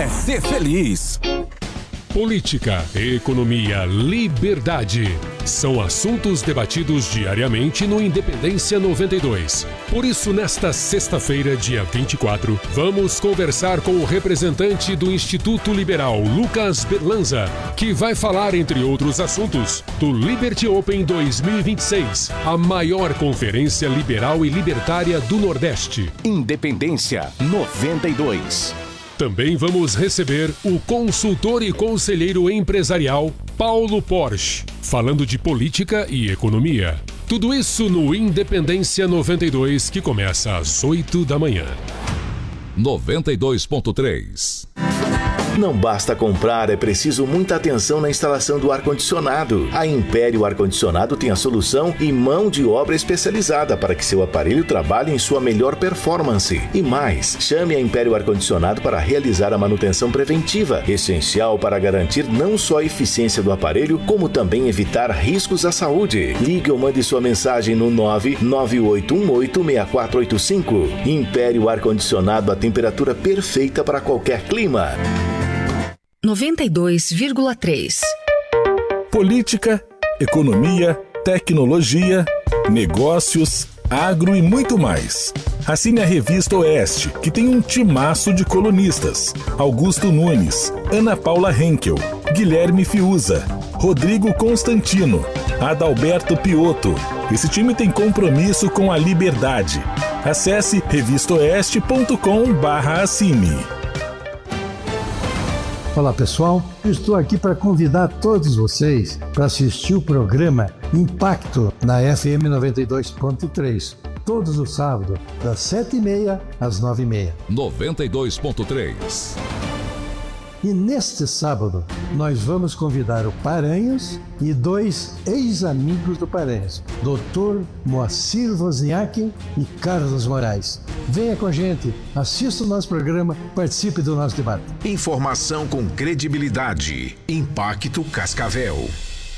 é ser feliz. Política, economia, liberdade. São assuntos debatidos diariamente no Independência 92. Por isso, nesta sexta-feira, dia 24, vamos conversar com o representante do Instituto Liberal, Lucas Berlanza, que vai falar, entre outros assuntos, do Liberty Open 2026, a maior conferência liberal e libertária do Nordeste. Independência 92. Também vamos receber o consultor e conselheiro empresarial Paulo Porsche, falando de política e economia. Tudo isso no Independência 92, que começa às 8 da manhã. 92.3. Não basta comprar, é preciso muita atenção na instalação do ar-condicionado. A Império Ar-Condicionado tem a solução e mão de obra especializada para que seu aparelho trabalhe em sua melhor performance. E mais, chame a Império Ar-Condicionado para realizar a manutenção preventiva, essencial para garantir não só a eficiência do aparelho, como também evitar riscos à saúde. Ligue ou mande sua mensagem no 998186485. Império Ar-Condicionado, a temperatura perfeita para qualquer clima. 92,3. Política, economia, tecnologia, negócios, agro e muito mais. Assine a Revista Oeste, que tem um timaço de colunistas: Augusto Nunes, Ana Paula Henkel, Guilherme Fiuza, Rodrigo Constantino, Adalberto Piotto. Esse time tem compromisso com a liberdade. Acesse revistaoeste.com/assine. Olá pessoal, eu estou aqui para convidar todos vocês para assistir o programa Impacto na FM 92.3, todos os sábados, das 7h30 às 9h30. 92.3. E neste sábado, nós vamos convidar o Paranhos e dois ex-amigos do Paranhos, Dr. Moacir Wozniak e Carlos Moraes. Venha com a gente, assista o nosso programa, participe do nosso debate. Informação com credibilidade. Impacto Cascavel.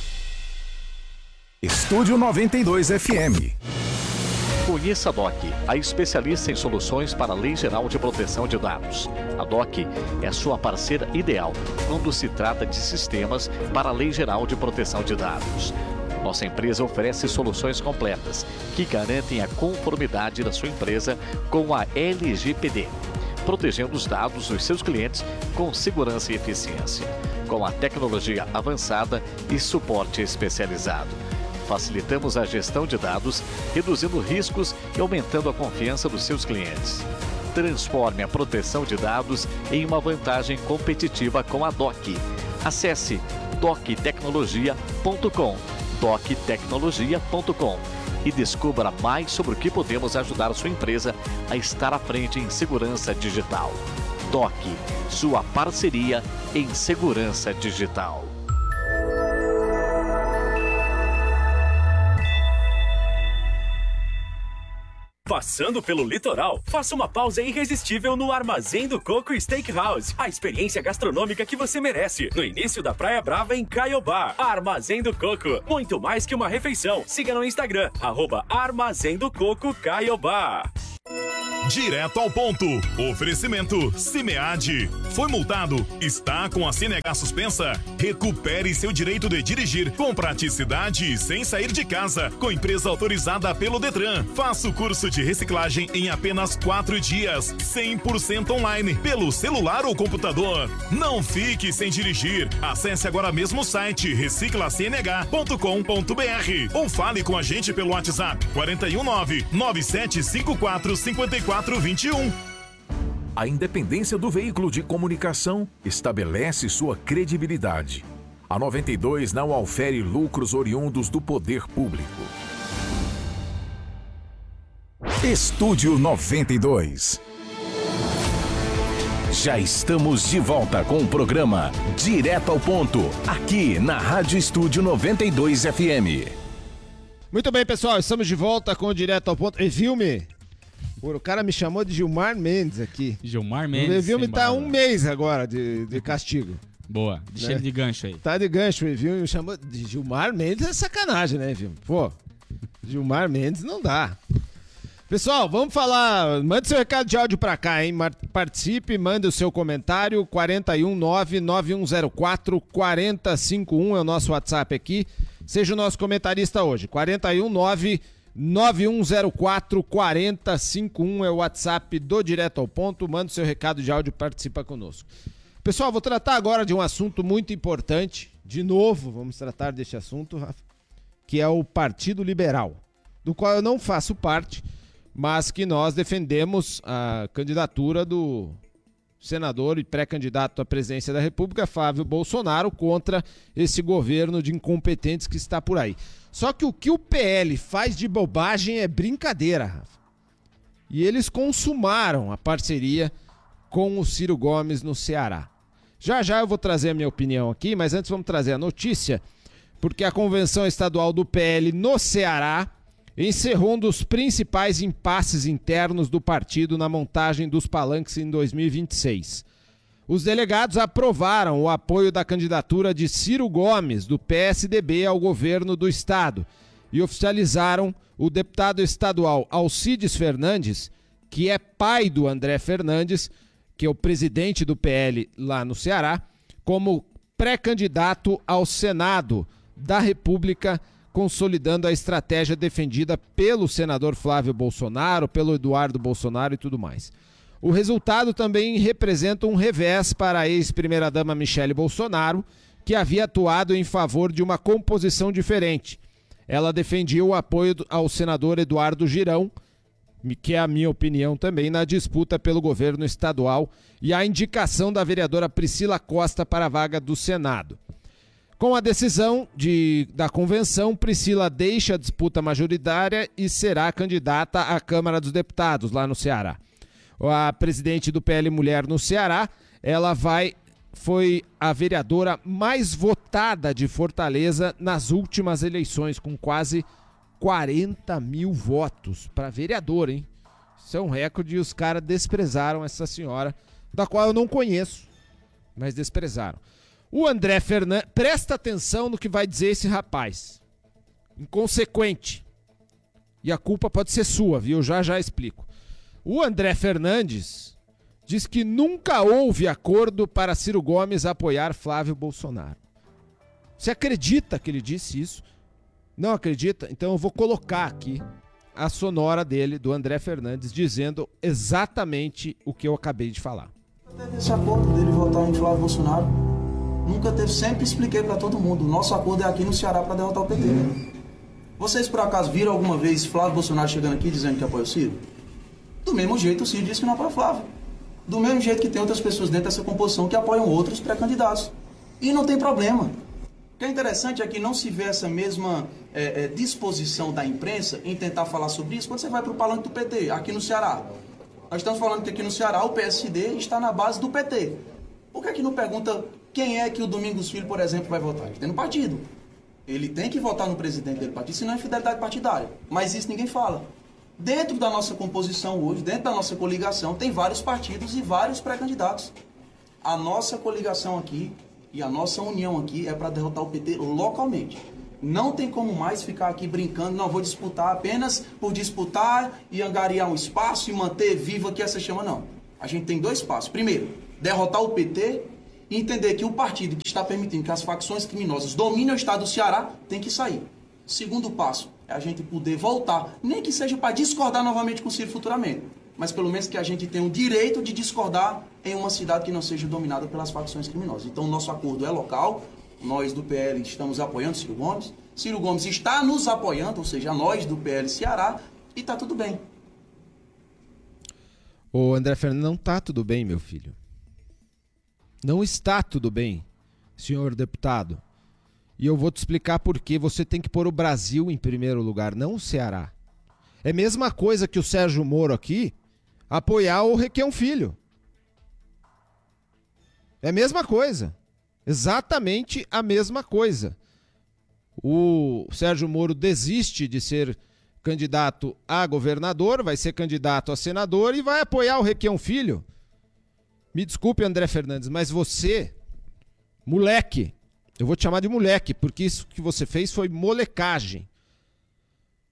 Estúdio 92 FM. Conheça a DOC, a especialista em soluções para a Lei Geral de Proteção de Dados. A DOC é a sua parceira ideal quando se trata de sistemas para a Lei Geral de Proteção de Dados. Nossa empresa oferece soluções completas que garantem a conformidade da sua empresa com a LGPD, protegendo os dados dos seus clientes com segurança e eficiência, com a tecnologia avançada e suporte especializado. Facilitamos a gestão de dados, reduzindo riscos e aumentando a confiança dos seus clientes. Transforme a proteção de dados em uma vantagem competitiva com a DOC. Acesse doctecnologia.com, doctecnologia.com e descubra mais sobre o que podemos ajudar a sua empresa a estar à frente em segurança digital. DOC, sua parceria em segurança digital. Passando pelo litoral, faça uma pausa irresistível no Armazém do Coco Steakhouse. A experiência gastronômica que você merece. No início da Praia Brava, em Caiobá. Armazém do Coco. Muito mais que uma refeição. Siga no Instagram, @Armazém do Coco Caiobá. Direto ao ponto. Oferecimento Cimead. Foi multado? Está com a CNH suspensa? Recupere seu direito de dirigir com praticidade e sem sair de casa. Com empresa autorizada pelo Detran. Faça o curso de reciclagem em apenas 4 dias. 100% online, pelo celular ou computador. Não fique sem dirigir. Acesse agora mesmo o site reciclacnh.com.br ou fale com a gente pelo WhatsApp 419-9754-5421. A independência do veículo de comunicação estabelece sua credibilidade. A 92 não ofere lucros oriundos do poder público. Estúdio 92. Já estamos de volta com o programa Direto ao Ponto, aqui na Rádio Estúdio 92 FM. Muito bem, pessoal, estamos de volta com o Direto ao Ponto. Evilme, o cara me chamou de Gilmar Mendes aqui. Gilmar Mendes. O Evilme tá um mês agora de castigo. Boa, deixa ele de gancho aí. Tá de gancho, o Evilme me chamou de Gilmar Mendes, é sacanagem, né, Evilme? Pô, Gilmar Mendes não dá. Pessoal, vamos falar. Mande seu recado de áudio pra cá, hein? Participe, mande o seu comentário. 419-9104-4051 é o nosso WhatsApp aqui. Seja o nosso comentarista hoje. 419-9104-4051 é o WhatsApp do Direto ao Ponto. Mande o seu recado de áudio e participa conosco. Pessoal, vou tratar agora de um assunto muito importante. De novo, vamos tratar deste assunto, Rafa, que é o Partido Liberal, do qual eu não faço parte, mas que nós defendemos a candidatura do senador e pré-candidato à presidência da República, Flávio Bolsonaro, contra esse governo de incompetentes que está por aí. Só que o que o PL faz de bobagem é brincadeira, Rafa. E eles consumaram a parceria com o Ciro Gomes no Ceará. Já já eu vou trazer a minha opinião aqui, mas antes vamos trazer a notícia, porque a convenção estadual do PL no Ceará encerrou um dos principais impasses internos do partido na montagem dos palanques em 2026. Os delegados aprovaram o apoio da candidatura de Ciro Gomes, do PSDB, ao governo do estado e oficializaram o deputado estadual Alcides Fernandes, que é pai do André Fernandes, que é o presidente do PL lá no Ceará, como pré-candidato ao Senado da República, consolidando a estratégia defendida pelo senador Flávio Bolsonaro, pelo Eduardo Bolsonaro e tudo mais. O resultado também representa um revés para a ex-primeira-dama Michele Bolsonaro, que havia atuado em favor de uma composição diferente. Ela defendia o apoio ao senador Eduardo Girão, que é a minha opinião também, na disputa pelo governo estadual, e a indicação da vereadora Priscila Costa para a vaga do Senado. Com a decisão da convenção, Priscila deixa a disputa majoritária e será candidata à Câmara dos Deputados, lá no Ceará. A presidente do PL Mulher no Ceará, foi a vereadora mais votada de Fortaleza nas últimas eleições, com quase 40 mil votos para vereador, hein? Isso é um recorde e os caras desprezaram essa senhora, da qual eu não conheço, mas desprezaram. O André Fernandes, presta atenção no que vai dizer esse rapaz. Inconsequente. E a culpa pode ser sua, viu? Já explico. O André Fernandes diz que nunca houve acordo para Ciro Gomes apoiar Flávio Bolsonaro. Você acredita que ele disse isso? Não acredita? Então eu vou colocar aqui a sonora dele, do André Fernandes, dizendo exatamente o que eu acabei de falar. Teve esse acordo dele votar em Flávio Bolsonaro. Nunca teve, sempre expliquei para todo mundo. O nosso acordo é aqui no Ceará para derrotar o PT. Vocês por acaso viram alguma vez Flávio Bolsonaro chegando aqui dizendo que apoia o Ciro? Do mesmo jeito o Ciro disse que não apoia o Flávio. Do mesmo jeito que tem outras pessoas dentro dessa composição que apoiam outros pré-candidatos. E não tem problema. O que é interessante é que não se vê essa mesma disposição da imprensa em tentar falar sobre isso quando você vai para o palanque do PT, aqui no Ceará. Nós estamos falando que aqui no Ceará o PSD está na base do PT. Por que não pergunta quem é que o Domingos Filho, por exemplo, vai votar? Ele tem no partido. Ele tem que votar no presidente dele partido, senão é infidelidade partidária. Mas isso ninguém fala. Dentro da nossa composição hoje, dentro da nossa coligação, tem vários partidos e vários pré-candidatos. A nossa coligação aqui e a nossa união aqui é para derrotar o PT localmente. Não tem como mais ficar aqui brincando, não, vou disputar apenas por disputar e angariar um espaço e manter viva aqui essa chama, não. A gente tem dois passos. Primeiro, derrotar o PT e entender que o partido que está permitindo que as facções criminosas dominem o estado do Ceará tem que sair. Segundo passo, é a gente poder voltar, nem que seja para discordar novamente com o Ciro futuramente, mas pelo menos que a gente tenha o direito de discordar em uma cidade que não seja dominada pelas facções criminosas. Então o nosso acordo é local, nós do PL estamos apoiando Ciro Gomes, Ciro Gomes está nos apoiando, ou seja, nós do PL Ceará, e está tudo bem. Ô André Fernandes, não está tudo bem, meu filho. Não está tudo bem, senhor deputado. E eu vou te explicar por que você tem que pôr o Brasil em primeiro lugar, não o Ceará. É a mesma coisa que o Sérgio Moro aqui apoiar o Requião Filho. É a mesma coisa. Exatamente a mesma coisa. O Sérgio Moro desiste de ser candidato a governador, vai ser candidato a senador e vai apoiar o Requião Filho. Me desculpe, André Fernandes, mas você, moleque, eu vou te chamar de moleque, porque isso que você fez foi molecagem.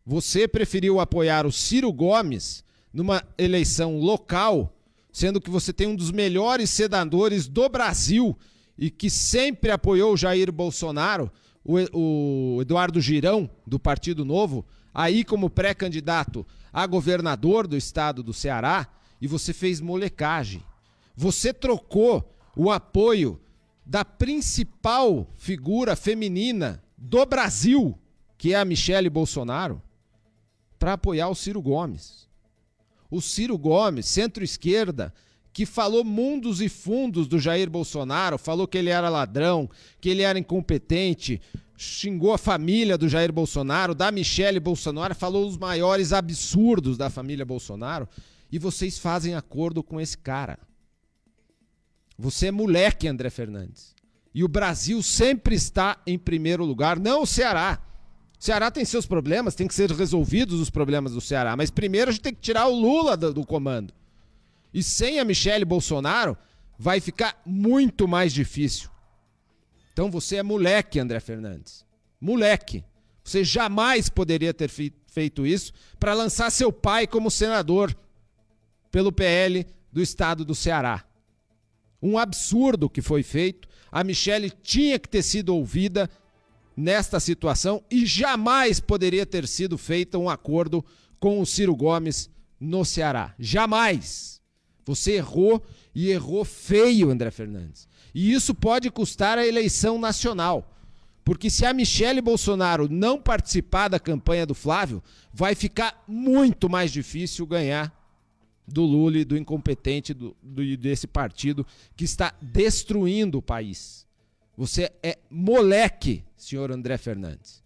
Você preferiu apoiar o Ciro Gomes numa eleição local, sendo que você tem um dos melhores senadores do Brasil e que sempre apoiou o Jair Bolsonaro, o Eduardo Girão, do Partido Novo, aí como pré-candidato a governador do estado do Ceará, e você fez molecagem. Você trocou o apoio da principal figura feminina do Brasil, que é a Michele Bolsonaro, para apoiar o Ciro Gomes. O Ciro Gomes, centro-esquerda, que falou mundos e fundos do Jair Bolsonaro, falou que ele era ladrão, que ele era incompetente, xingou a família do Jair Bolsonaro, da Michele Bolsonaro, falou os maiores absurdos da família Bolsonaro, e vocês fazem acordo com esse cara. Você é moleque, André Fernandes. E o Brasil sempre está em primeiro lugar, não o Ceará. O Ceará tem seus problemas, tem que ser resolvidos os problemas do Ceará, mas primeiro a gente tem que tirar o Lula do comando. E sem a Michele Bolsonaro, vai ficar muito mais difícil. Então você é moleque, André Fernandes. Moleque. Você jamais poderia ter feito isso para lançar seu pai como senador pelo PL do estado do Ceará. Um absurdo que foi feito. A Michele tinha que ter sido ouvida nesta situação e jamais poderia ter sido feito um acordo com o Ciro Gomes no Ceará. Jamais. Você errou e errou feio, André Fernandes. E isso pode custar a eleição nacional. Porque se a Michele Bolsonaro não participar da campanha do Flávio, vai ficar muito mais difícil ganhar do Lula e do incompetente desse partido que está destruindo o país. Você é moleque, senhor André Fernandes.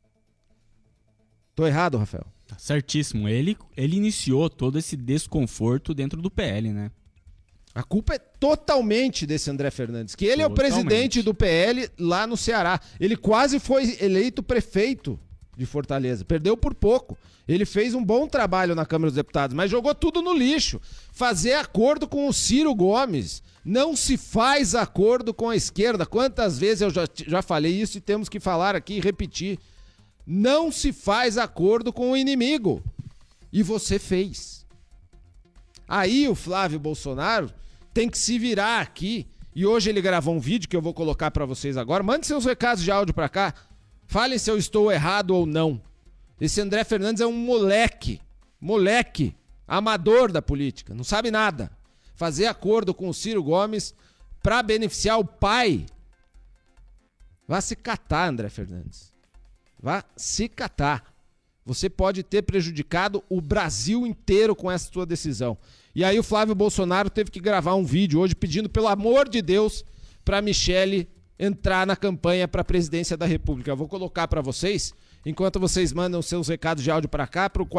Tô errado, Rafael? Tá certíssimo. Ele iniciou todo esse desconforto dentro do PL, né? A culpa é totalmente desse André Fernandes, que ele é o presidente do PL lá no Ceará. Ele quase foi eleito prefeito de Fortaleza. Perdeu por pouco. Ele fez um bom trabalho na Câmara dos Deputados, mas jogou tudo no lixo. Fazer acordo com o Ciro Gomes. Não se faz acordo com a esquerda. Quantas vezes eu já falei isso e temos que falar aqui e repetir. Não se faz acordo com o inimigo. E você fez. Aí o Flávio Bolsonaro tem que se virar aqui. E hoje ele gravou um vídeo que eu vou colocar para vocês agora. Mande seus recados de áudio para cá. Falem se eu estou errado ou não. Esse André Fernandes é um moleque. Moleque. Amador da política. Não sabe nada. Fazer acordo com o Ciro Gomes para beneficiar o pai. Vá se catar, André Fernandes. Vá se catar. Você pode ter prejudicado o Brasil inteiro com essa sua decisão. E aí o Flávio Bolsonaro teve que gravar um vídeo hoje pedindo, pelo amor de Deus, para Michele entrar na campanha para a presidência da República. Eu vou colocar para vocês, enquanto vocês mandam seus recados de áudio para cá, para o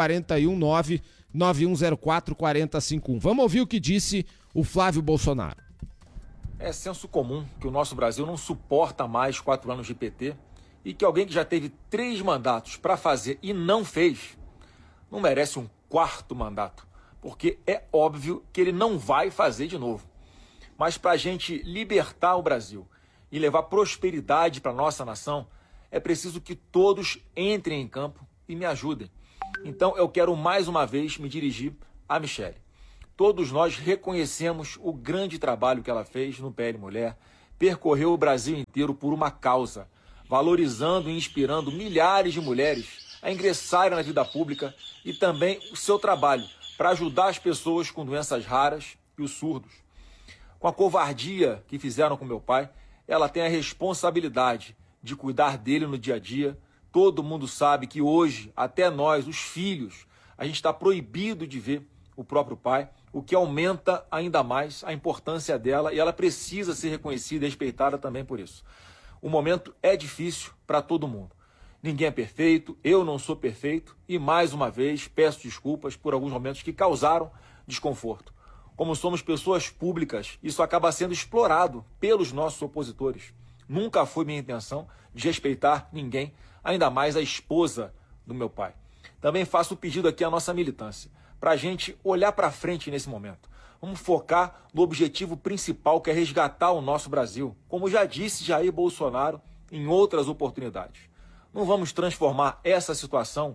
419-9104-4051. Vamos ouvir o que disse o Flávio Bolsonaro. É senso comum que o nosso Brasil não suporta mais 4 anos de PT e que alguém que já teve 3 mandatos para fazer e não fez, não merece um 4º mandato, porque é óbvio que ele não vai fazer de novo. Mas para a gente libertar o Brasil e levar prosperidade para a nossa nação, é preciso que todos entrem em campo e me ajudem. Então eu quero mais uma vez me dirigir à Michele. Todos nós reconhecemos o grande trabalho que ela fez no PL Mulher, percorreu o Brasil inteiro por uma causa, valorizando e inspirando milhares de mulheres a ingressarem na vida pública e também o seu trabalho para ajudar as pessoas com doenças raras e os surdos. Com a covardia que fizeram com meu pai, ela tem a responsabilidade de cuidar dele no dia a dia. Todo mundo sabe que hoje, até nós, os filhos, a gente está proibido de ver o próprio pai, o que aumenta ainda mais a importância dela e ela precisa ser reconhecida e respeitada também por isso. O momento é difícil para todo mundo. Ninguém é perfeito, eu não sou perfeito e, mais uma vez, peço desculpas por alguns momentos que causaram desconforto. Como somos pessoas públicas, isso acaba sendo explorado pelos nossos opositores. Nunca foi minha intenção desrespeitar ninguém, ainda mais a esposa do meu pai. Também faço o pedido aqui à nossa militância, para a gente olhar para frente nesse momento. Vamos focar no objetivo principal, que é resgatar o nosso Brasil, como já disse Jair Bolsonaro em outras oportunidades. Não vamos transformar essa situação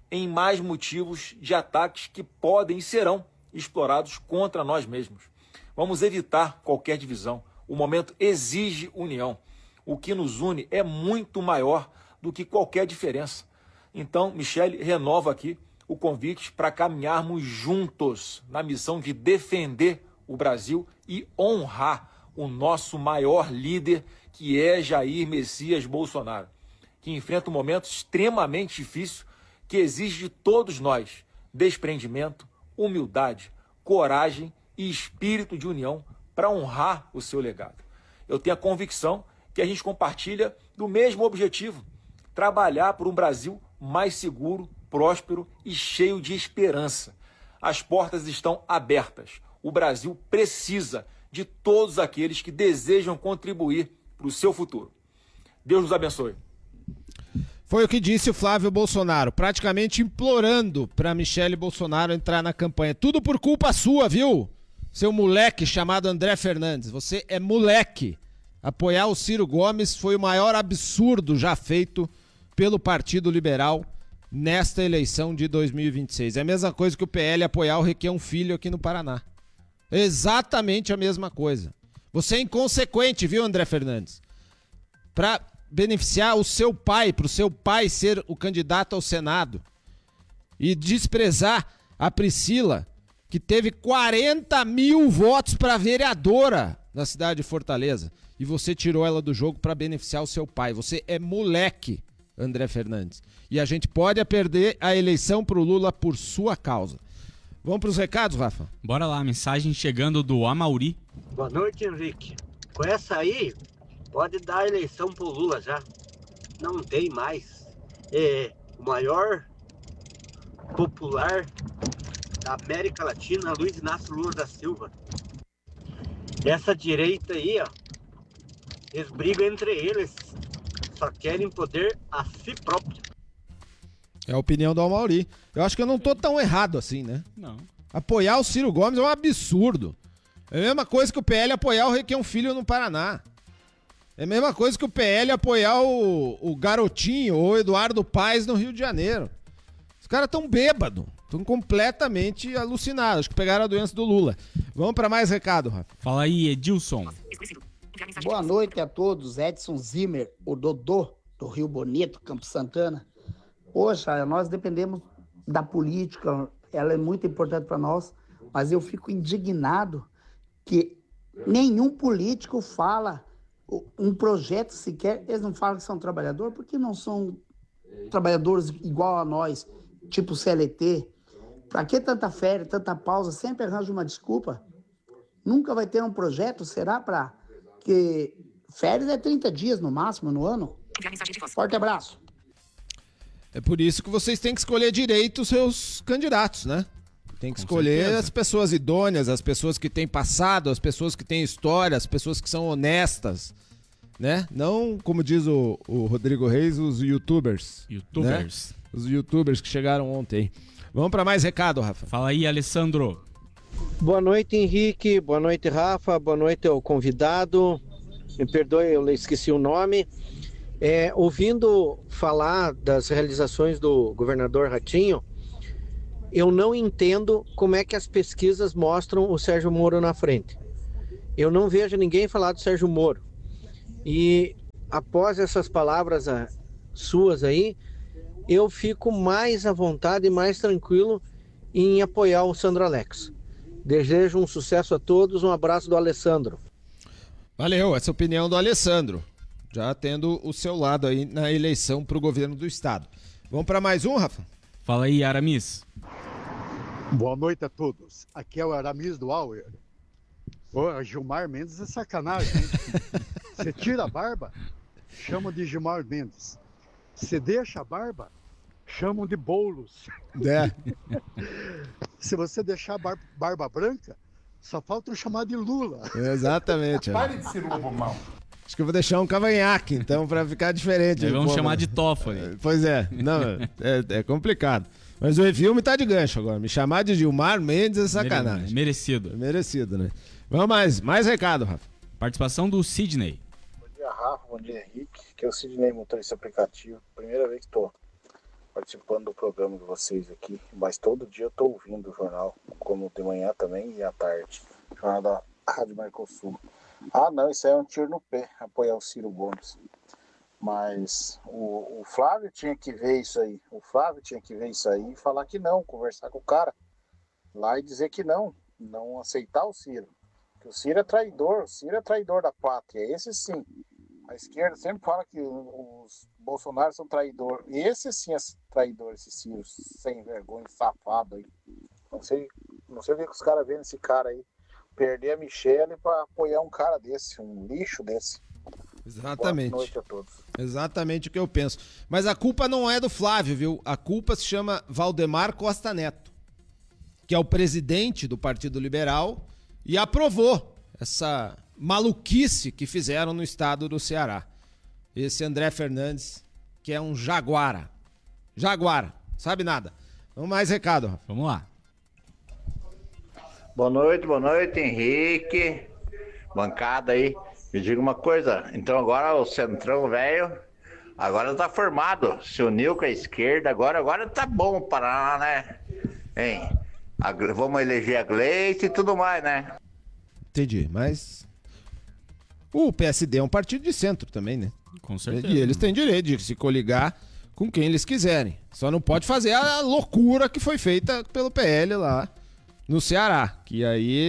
em mais motivos de ataques que podem e serão explorados contra nós mesmos. Vamos evitar qualquer divisão. O momento exige união. O que nos une é muito maior do que qualquer diferença. Então, Michele, renovo aqui o convite para caminharmos juntos na missão de defender o Brasil e honrar o nosso maior líder, que é Jair Messias Bolsonaro, que enfrenta um momento extremamente difícil que exige de todos nós desprendimento, humildade, coragem e espírito de união para honrar o seu legado. Eu tenho a convicção que a gente compartilha do mesmo objetivo, trabalhar por um Brasil mais seguro, próspero e cheio de esperança. As portas estão abertas. O Brasil precisa de todos aqueles que desejam contribuir para o seu futuro. Deus nos abençoe. Foi o que disse o Flávio Bolsonaro, praticamente implorando para Michele Bolsonaro entrar na campanha. Tudo por culpa sua, viu? Seu moleque chamado André Fernandes. Você é moleque. Apoiar o Ciro Gomes foi o maior absurdo já feito pelo Partido Liberal nesta eleição de 2026. É a mesma coisa que o PL apoiar o Requião Filho aqui no Paraná. Exatamente a mesma coisa. Você é inconsequente, viu, André Fernandes? Para beneficiar o seu pai, para o seu pai ser o candidato ao Senado e desprezar a Priscila, que teve 40 mil votos para vereadora na cidade de Fortaleza, e você tirou ela do jogo para beneficiar o seu pai. Você é moleque, André Fernandes. E a gente pode perder a eleição pro Lula por sua causa. Vamos para os recados, Rafa? Bora lá, mensagem chegando do Amauri. Boa noite, Henrique. Com essa aí, pode dar a eleição pro Lula já. Não tem mais. É o maior popular da América Latina, Luiz Inácio Lula da Silva. Essa direita aí, ó, eles brigam entre eles. Só querem poder a si próprio. É a opinião do Amauri. Eu acho que eu não tô tão errado assim, né? Não. Apoiar o Ciro Gomes é um absurdo. É a mesma coisa que o PL apoiar o Requião Filho no Paraná. É a mesma coisa que o PL apoiar o Garotinho ou o Eduardo Paes no Rio de Janeiro. Os caras tão bêbados. Estão completamente alucinados. Acho que pegaram a doença do Lula. Vamos para mais recado, Rafa. Fala aí, Edilson. Boa noite a todos. Edson Zimmer, o Dodô, do Rio Bonito, Campo Santana. Poxa, nós dependemos da política, ela é muito importante para nós, mas eu fico indignado que nenhum político fala um projeto sequer. Eles não falam que são trabalhadores, porque não são trabalhadores igual a nós, tipo CLT. Para que tanta férias, tanta pausa? Sempre arranja uma desculpa. Nunca vai ter um projeto, será para que férias é 30 dias no máximo no ano? Forte abraço. É por isso que vocês têm que escolher direito os seus candidatos, né? Tem que escolher as pessoas idôneas, as pessoas que têm passado, as pessoas que têm história, as pessoas que são honestas, né? Não, como diz o Rodrigo Reis, os youtubers. Youtubers. Né? Os youtubers que chegaram ontem. Vamos para mais recado, Rafa. Fala aí, Alessandro. Boa noite, Henrique. Boa noite, Rafa. Boa noite ao convidado. Me perdoe, eu esqueci o nome. Ouvindo falar das realizações do governador Ratinho, eu não entendo como é que as pesquisas mostram o Sérgio Moro na frente. Eu não vejo ninguém falar do Sérgio Moro. E após essas palavras suas aí, eu fico mais à vontade e mais tranquilo em apoiar o Sandro Alex. Desejo um sucesso a todos, um abraço do Alessandro. Valeu, essa é a opinião do Alessandro, já tendo o seu lado aí na eleição para o governo do estado. Vamos para mais um, Rafa? Fala aí, Aramis. Boa noite a todos. Aqui é o Aramis do Auer. Ô, Gilmar Mendes é sacanagem, hein? Você tira a barba, chamam de Gilmar Mendes. Você deixa a barba, chamam de Boulos. É. Se você deixar a barba branca, só falta eu chamar de Lula. Exatamente. Pare de ser lobo mau. Acho que eu vou deixar um cavanhaque, então, para ficar diferente. Vamos chamar de Toffoli. Pois é. Não, é complicado. Mas o filme tá de gancho agora. Me chamar de Gilmar Mendes é sacanagem. Merecido. Merecido, né? Vamos mais recado, Rafa. Participação do Sidney. Bom dia, Rafa. Bom dia, Henrique. Que é o Sidney, motorista aplicativo. Primeira vez que tô participando do programa de vocês aqui, mas todo dia eu tô ouvindo o jornal, como de manhã também e à tarde, jornal da Rádio Mercosul. Ah não, isso aí é um tiro no pé, apoiar o Ciro Gomes. Mas o Flávio tinha que ver isso aí, e falar que não, conversar com o cara lá e dizer que não aceitar o Ciro. Que o Ciro é traidor da pátria, esse sim. A esquerda sempre fala que os Bolsonaro são traidores. E esse sim é traidor, esse Ciro, sem vergonha, safado aí. Não sei o que os caras veem nesse cara aí. Perder a Michelle pra apoiar um cara desse, um lixo desse. Exatamente. Boa noite a todos. Exatamente o que eu penso. Mas a culpa não é do Flávio, viu? A culpa se chama Valdemar Costa Neto, que é o presidente do Partido Liberal e aprovou essa maluquice que fizeram no estado do Ceará. Esse André Fernandes, que é um jaguara. Jaguara, sabe nada. Vamos mais recado, Rafa. Vamos lá. Boa noite, Henrique. Bancada aí. Me diga uma coisa, então agora o Centrão velho, agora tá formado, se uniu com a esquerda, agora tá bom o Paraná, né? Hein? Vamos eleger a Gleice e tudo mais, né? Entendi, mas o PSD é um partido de centro também, né? Com certeza. E eles têm direito de se coligar com quem eles quiserem. Só não pode fazer a loucura que foi feita pelo PL lá no Ceará, que aí...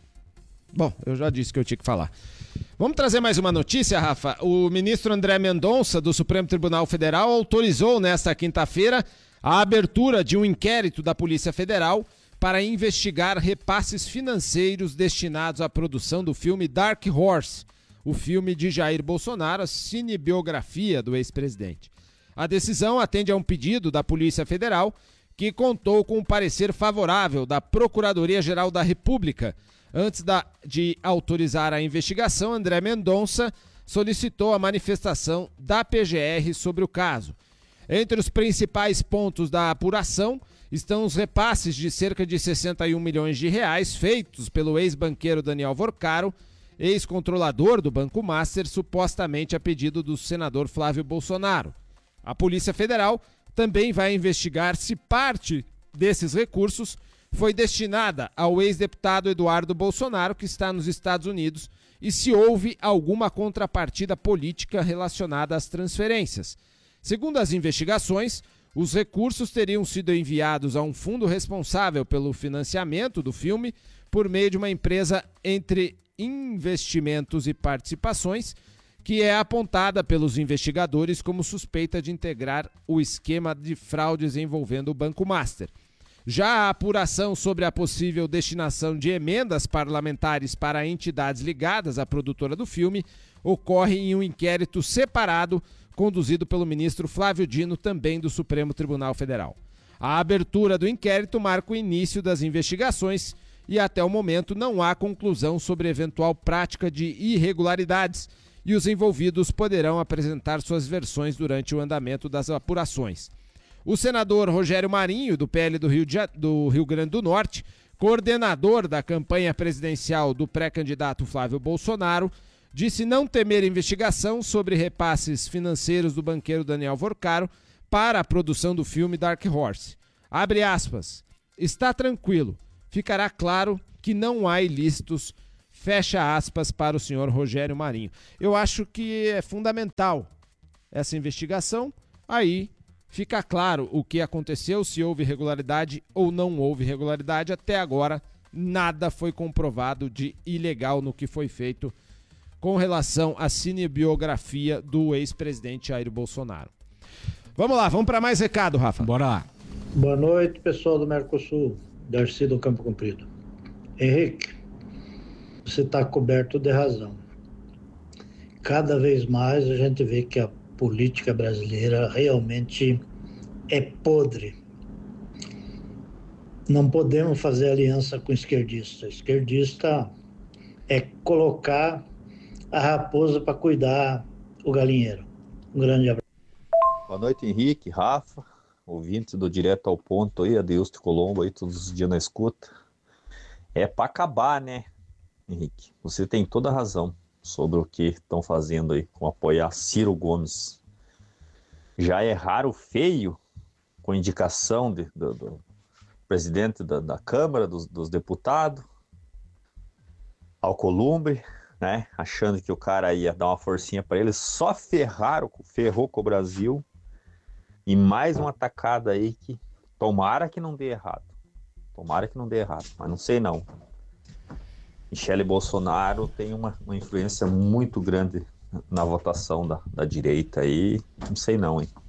Bom, eu já disse que eu tinha que falar. Vamos trazer mais uma notícia, Rafa. O ministro André Mendonça, do Supremo Tribunal Federal, autorizou nesta quinta-feira a abertura de um inquérito da Polícia Federal para investigar repasses financeiros destinados à produção do filme Dark Horse, o filme de Jair Bolsonaro, a cinebiografia do ex-presidente. A decisão atende a um pedido da Polícia Federal, que contou com um parecer favorável da Procuradoria-Geral da República. Antes de autorizar a investigação, André Mendonça solicitou a manifestação da PGR sobre o caso. Entre os principais pontos da apuração estão os repasses de cerca de 61 milhões de reais feitos pelo ex-banqueiro Daniel Vorcaro, ex-controlador do Banco Master, supostamente a pedido do senador Flávio Bolsonaro. A Polícia Federal também vai investigar se parte desses recursos foi destinada ao ex-deputado Eduardo Bolsonaro, que está nos Estados Unidos, e se houve alguma contrapartida política relacionada às transferências. Segundo as investigações, os recursos teriam sido enviados a um fundo responsável pelo financiamento do filme por meio de uma empresa entre investimentos e participações, que é apontada pelos investigadores como suspeita de integrar o esquema de fraudes envolvendo o Banco Master. Já a apuração sobre a possível destinação de emendas parlamentares para entidades ligadas à produtora do filme ocorre em um inquérito separado conduzido pelo ministro Flávio Dino, também do Supremo Tribunal Federal. A abertura do inquérito marca o início das investigações e até o momento não há conclusão sobre eventual prática de irregularidades e os envolvidos poderão apresentar suas versões durante o andamento das apurações. O senador Rogério Marinho, do PL do Rio Grande do Norte, coordenador da campanha presidencial do pré-candidato Flávio Bolsonaro, disse não temer investigação sobre repasses financeiros do banqueiro Daniel Vorcaro para a produção do filme Dark Horse. Abre aspas, está tranquilo, ficará claro que não há ilícitos, fecha aspas para o senhor Rogério Marinho. Eu acho que é fundamental essa investigação, aí fica claro o que aconteceu, se houve irregularidade ou não houve irregularidade. Até agora, nada foi comprovado de ilegal no que foi feito com relação à cinebiografia do ex-presidente Jair Bolsonaro. Vamos lá, vamos para mais recado, Rafa. Bora lá. Boa noite, pessoal do Mercosul, Darcy do Campo Comprido. Henrique, você está coberto de razão. Cada vez mais a gente vê que a política brasileira realmente é podre. Não podemos fazer aliança com esquerdista. Esquerdista é colocar a raposa para cuidar o galinheiro. Um grande abraço. Boa noite, Henrique, Rafa, ouvintes do Direto ao Ponto aí, Adeus de Colombo aí, todos os dias na escuta. É para acabar, né, Henrique? Você tem toda a razão sobre o que estão fazendo aí com apoiar Ciro Gomes. Já é raro feio com indicação do presidente da Câmara, dos deputados, Alcolumbre, né? Achando que o cara ia dar uma forcinha para ele, só ferrou com o Brasil. E mais uma atacada aí que tomara que não dê errado. Tomara que não dê errado, mas não sei não. Michele Bolsonaro tem uma influência muito grande na votação da direita aí, não sei não, hein.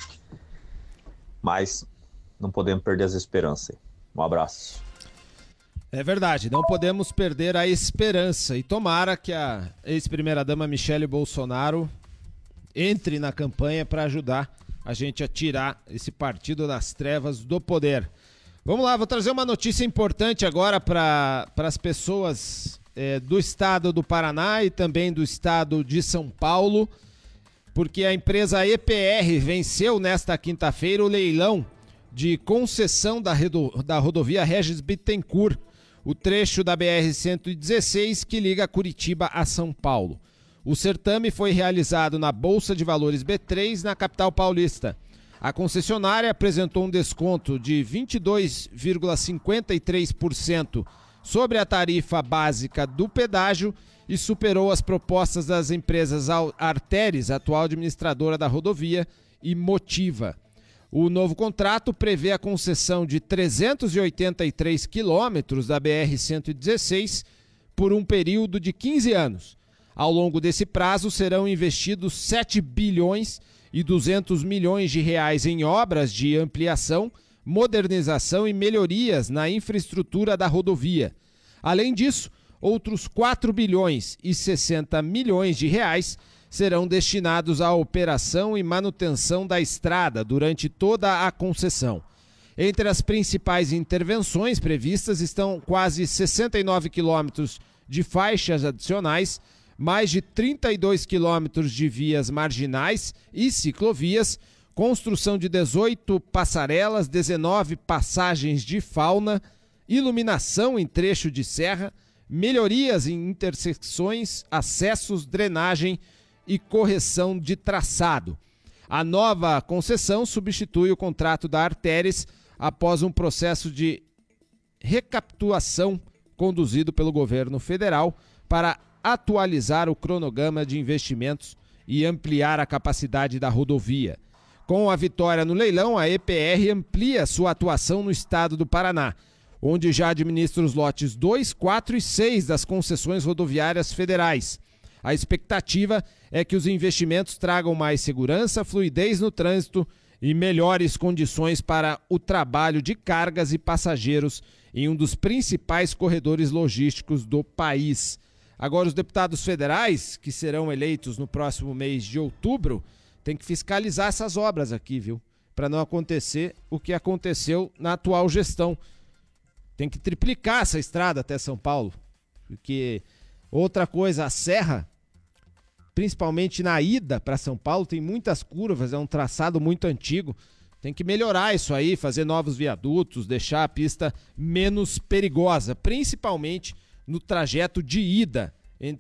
Mas não podemos perder as esperanças. Um abraço. É verdade, não podemos perder a esperança. E tomara que a ex-primeira-dama Michele Bolsonaro entre na campanha para ajudar a gente a tirar esse partido das trevas do poder. Vamos lá, vou trazer uma notícia importante agora para as pessoas do estado do Paraná e também do estado de São Paulo, porque a empresa EPR venceu nesta quinta-feira o leilão de concessão da rodovia Regis Bittencourt, o trecho da BR-116 que liga Curitiba a São Paulo. O certame foi realizado na Bolsa de Valores B3, na capital paulista. A concessionária apresentou um desconto de 22,53% sobre a tarifa básica do pedágio e superou as propostas das empresas Arteres, atual administradora da rodovia, e Motiva. O novo contrato prevê a concessão de 383 quilômetros da BR-116 por um período de 15 anos. Ao longo desse prazo serão investidos 7 bilhões e 200 milhões de reais em obras de ampliação, modernização e melhorias na infraestrutura da rodovia. Além disso, outros 4 bilhões e 60 milhões de reais serão destinados à operação e manutenção da estrada durante toda a concessão. Entre as principais intervenções previstas estão quase 69 quilômetros de faixas adicionais, mais de 32 quilômetros de vias marginais e ciclovias, construção de 18 passarelas, 19 passagens de fauna, iluminação em trecho de serra, melhorias em intersecções, acessos, drenagem e correção de traçado. A nova concessão substitui o contrato da Arteres após um processo de recapitulação conduzido pelo governo federal para atualizar o cronograma de investimentos e ampliar a capacidade da rodovia. Com a vitória no leilão, a EPR amplia sua atuação no estado do Paraná, onde já administra os lotes 2, 4 e 6 das concessões rodoviárias federais. A expectativa é que os investimentos tragam mais segurança, fluidez no trânsito e melhores condições para o trabalho de cargas e passageiros em um dos principais corredores logísticos do país. Agora, os deputados federais, que serão eleitos no próximo mês de outubro, têm que fiscalizar essas obras aqui, viu? Para não acontecer o que aconteceu na atual gestão. Tem que triplicar essa estrada até São Paulo. Porque outra coisa, a serra, principalmente na ida para São Paulo, tem muitas curvas, é um traçado muito antigo. Tem que melhorar isso aí, fazer novos viadutos, deixar a pista menos perigosa, principalmente no trajeto de ida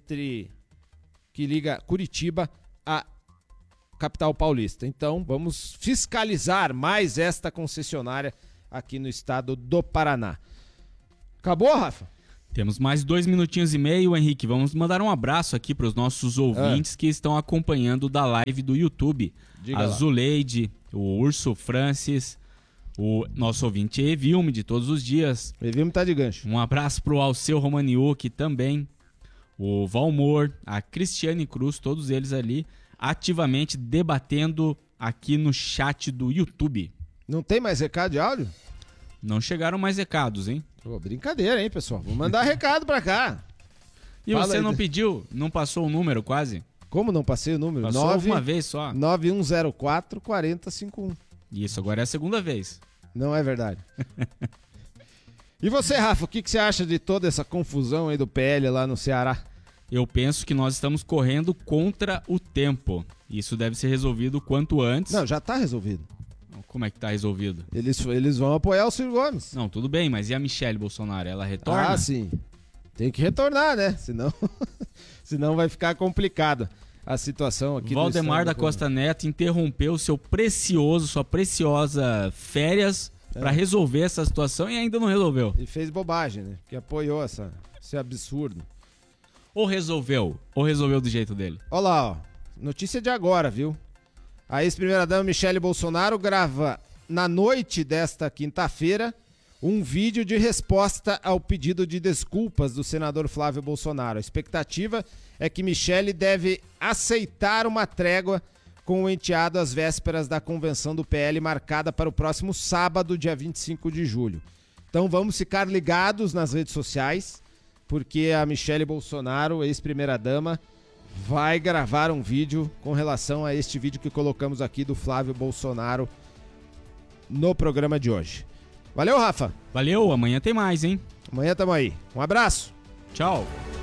que liga Curitiba à capital paulista. Então, vamos fiscalizar mais esta concessionária aqui no estado do Paraná. Acabou, Rafa? Temos mais 2 minutinhos e meio, Henrique. Vamos mandar um abraço aqui para os nossos ouvintes que estão acompanhando da live do YouTube. Diga a lá. Zuleide, o Urso Francis, o nosso ouvinte Evilme de todos os dias. Evilme tá de gancho. Um abraço pro Alceu Romaniuk também, o Valmor, a Cristiane Cruz, todos eles ali ativamente debatendo aqui no chat do YouTube. Não tem mais recado de áudio? Não chegaram mais recados, hein? Pô, brincadeira, hein, pessoal? Vou mandar recado pra cá. E Fala você aí. não pediu? Não passou o número quase? Como não passei o número? Passou uma vez só. 9104 4051. Isso, agora é a segunda vez. Não é verdade. E você, Rafa, o que você acha de toda essa confusão aí do PL lá no Ceará? Eu penso que nós estamos correndo contra o tempo. Isso deve ser resolvido o quanto antes. Não, já tá resolvido. Como é que tá resolvido? Eles vão apoiar o Ciro Gomes. Não, tudo bem, mas e a Michele Bolsonaro? Ela retorna? Ah, sim. Tem que retornar, né? Senão vai ficar complicado. a situação aqui Valdemar do da Costa Neto interrompeu sua preciosa férias para resolver essa situação e ainda não resolveu. E fez bobagem, né? Que apoiou esse absurdo. Ou resolveu do jeito dele. Olha lá, ó. Notícia de agora, viu? A ex-primeira-dama Michele Bolsonaro grava na noite desta quinta-feira um vídeo de resposta ao pedido de desculpas do senador Flávio Bolsonaro. A expectativa é que Michele deve aceitar uma trégua com o enteado às vésperas da convenção do PL marcada para o próximo sábado, dia 25 de julho. Então vamos ficar ligados nas redes sociais, porque a Michele Bolsonaro, ex-primeira-dama, vai gravar um vídeo com relação a este vídeo que colocamos aqui do Flávio Bolsonaro no programa de hoje. Valeu, Rafa. Valeu, amanhã tem mais, hein? Amanhã tamo aí. Um abraço. Tchau.